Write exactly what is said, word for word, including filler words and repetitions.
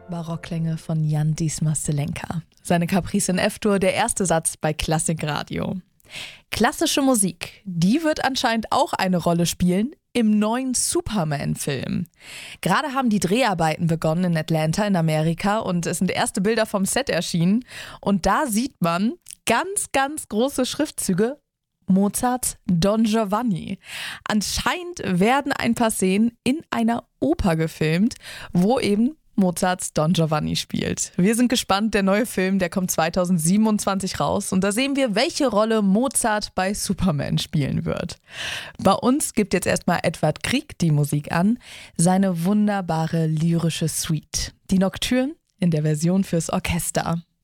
Barockklänge von Jan Dismas-Zelenka. Seine Caprice in F-Dur, der erste Satz bei Klassikradio. Klassische Musik, die wird anscheinend auch eine Rolle spielen im neuen Superman-Film. Gerade haben die Dreharbeiten begonnen in Atlanta in Amerika und es sind erste Bilder vom Set erschienen. Und da sieht man ganz, ganz große Schriftzüge: Mozarts Don Giovanni. Anscheinend werden ein paar Szenen in einer Oper gefilmt, wo eben Mozarts Don Giovanni spielt. Wir sind gespannt, der neue Film, der kommt zweitausendsiebenundzwanzig raus und da sehen wir, welche Rolle Mozart bei Superman spielen wird. Bei uns gibt jetzt erstmal Edward Grieg die Musik an, seine wunderbare lyrische Suite. Die Nocturne in der Version fürs Orchester.